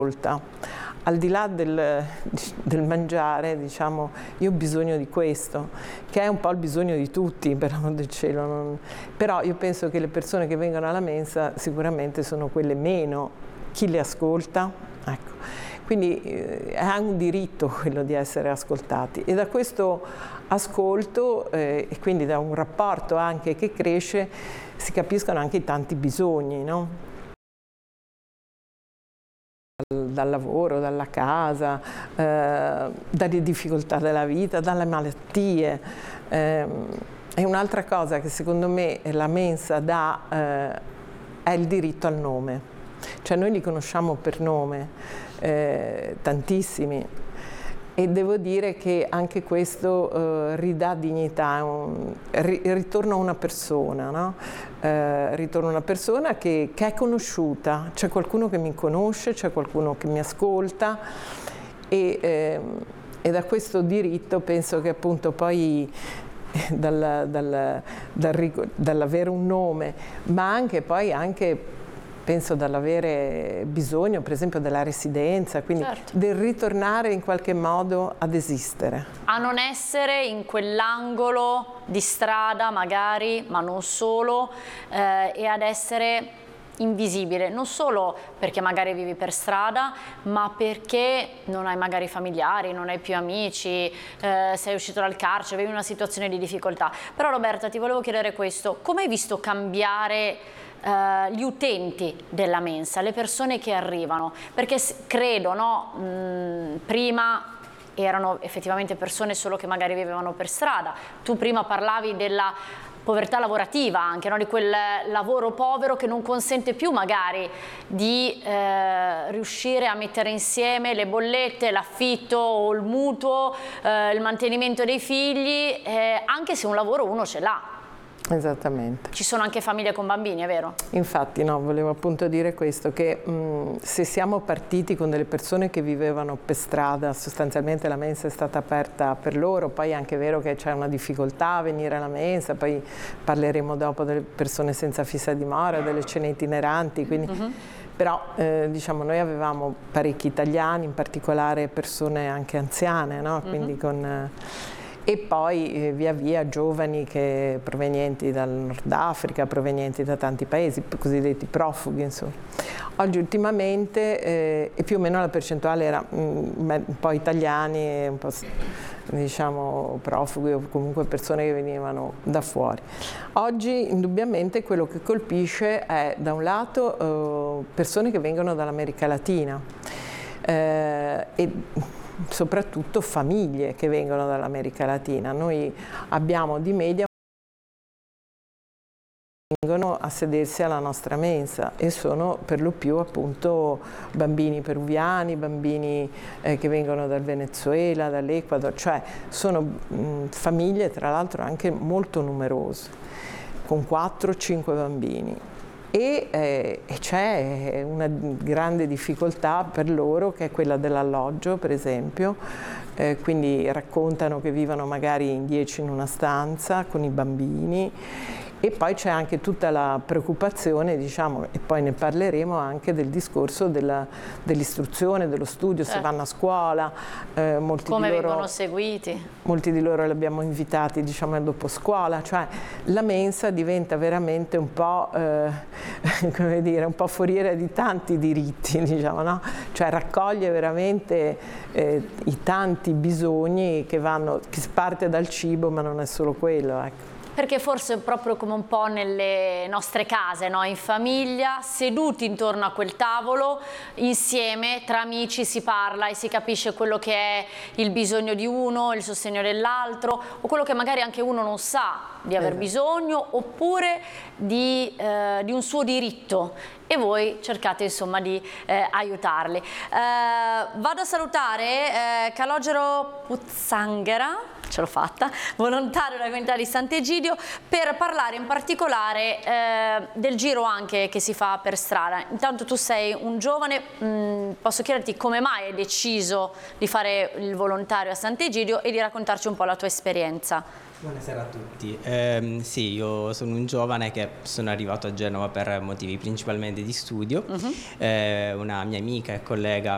Al di là del mangiare, diciamo, io ho bisogno di questo, che è un po' il bisogno di tutti, per amor del cielo. Però io penso che le persone che vengono alla mensa sicuramente sono quelle meno, chi le ascolta, ecco. Quindi è un diritto quello di essere ascoltati, e da questo ascolto e quindi da un rapporto anche che cresce si capiscono anche i tanti bisogni, no? Dal lavoro, dalla casa, dalle difficoltà della vita, dalle malattie. E un'altra cosa che secondo me la mensa dà è il diritto al nome. Cioè noi li conosciamo per nome, tantissimi, e devo dire che anche questo ridà dignità, ritorna a una persona, no? Ritorna a una persona che è conosciuta, c'è qualcuno che mi conosce, c'è qualcuno che mi ascolta, e da questo diritto penso che appunto poi dall'avere un nome, ma anche poi penso dall'avere bisogno per esempio della residenza, quindi certo, del ritornare in qualche modo ad esistere. A non essere in quell'angolo di strada magari, ma non solo, e ad essere invisibile, non solo perché magari vivi per strada, ma perché non hai magari familiari, non hai più amici, sei uscito dal carcere, vivi una situazione di difficoltà. Però Roberta, ti volevo chiedere questo: come hai visto cambiare gli utenti della mensa, le persone che arrivano? Perché credo, no, prima erano effettivamente persone solo che magari vivevano per strada. Tu prima parlavi della povertà lavorativa anche, no? Di quel lavoro povero che non consente più magari di riuscire a mettere insieme le bollette, l'affitto o il mutuo, il mantenimento dei figli, anche se un lavoro uno ce l'ha. Esattamente. Ci sono anche famiglie con bambini, è vero? Infatti no, volevo appunto dire questo, che se siamo partiti con delle persone che vivevano per strada, sostanzialmente la mensa è stata aperta per loro, poi è anche vero che c'è una difficoltà a venire alla mensa, poi parleremo dopo delle persone senza fissa dimora, delle cene itineranti, quindi però diciamo noi avevamo parecchi italiani, in particolare persone anche anziane, no? Quindi e poi via via giovani che provenienti dal Nord Africa, provenienti da tanti paesi, cosiddetti profughi, insomma. Oggi ultimamente e più o meno la percentuale era un po' italiani, un po' diciamo profughi o comunque persone che venivano da fuori. Oggi indubbiamente quello che colpisce è da un lato persone che vengono dall'America Latina e soprattutto famiglie che vengono dall'America Latina. Noi abbiamo di media vengono a sedersi alla nostra mensa e sono per lo più appunto bambini peruviani, bambini che vengono dal Venezuela, dall'Ecuador, cioè sono famiglie tra l'altro anche molto numerose, con 4-5 bambini. E c'è una grande difficoltà per loro che è quella dell'alloggio, per esempio, quindi raccontano che vivono magari in 10 in una stanza con i bambini. E poi c'è anche tutta la preoccupazione, diciamo, e poi ne parleremo anche del discorso dell'istruzione, dello studio, se vanno a scuola. Come vengono seguiti? Molti di loro li abbiamo invitati, diciamo, a dopo scuola, cioè la mensa diventa veramente un po', come dire, un po' foriera di tanti diritti, diciamo, no? Cioè raccoglie veramente i tanti bisogni che si parte dal cibo, ma non è solo quello, ecco. Perché forse proprio come un po' nelle nostre case, no? In famiglia, seduti intorno a quel tavolo, insieme, tra amici si parla e si capisce quello che è il bisogno di uno, il sostegno dell'altro, o quello che magari anche uno non sa di aver bisogno, oppure di un suo diritto, e voi cercate insomma di aiutarli. Vado a salutare Calogero Puzzanghera, ce l'ho fatta, volontario della comunità di Sant'Egidio, per parlare in particolare del giro anche che si fa per strada. Intanto tu sei un giovane, posso chiederti come mai hai deciso di fare il volontario a Sant'Egidio e di raccontarci un po' la tua esperienza. Buonasera a tutti. Sì, io sono un giovane che sono arrivato a Genova per motivi principalmente di studio. Una mia amica e collega